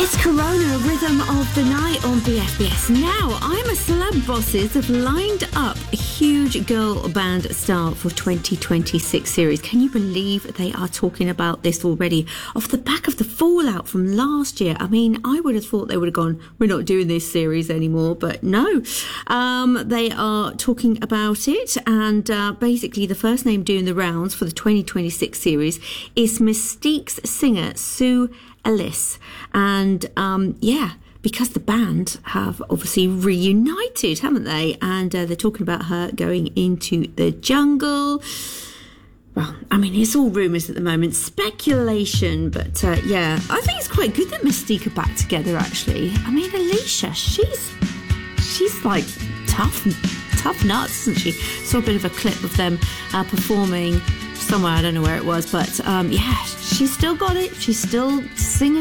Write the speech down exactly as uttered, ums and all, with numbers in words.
It's Corona, Rhythm of the Night on B F B S. Now, I'm a Celeb Bosses have lined up a huge girl band star for twenty twenty-six series. Can you believe they are talking about this already? Off the back of the fallout from last year. I mean, I would have thought they would have gone, we're not doing this series anymore, but no. Um, they are talking about it, and uh, basically the first name doing the rounds for the twenty twenty-six series is Mystique's singer, Sue Ellis. And um, yeah, because the band have obviously reunited, haven't they? And uh, they're talking about her going into the jungle. Well, I mean, it's all rumours at the moment, speculation, but uh, yeah, I think it's quite good that Mystique are back together, actually. I mean, Alicia, she's she's like tough, tough nuts, isn't she? Saw a bit of a clip of them uh, performing somewhere, I don't know where it was, but um, yeah, she's still got it. She's still singing.